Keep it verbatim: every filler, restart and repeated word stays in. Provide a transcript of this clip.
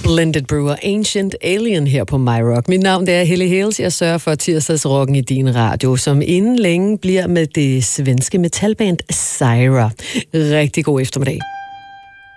Blended Brewer, Ancient Alien her på MyRock. Mit navn det er Helle Hales. Jeg sørger for tirsdagsrocken i din radio, som inden længe bliver med det svenske metalband Syra. Rigtig god eftermiddag.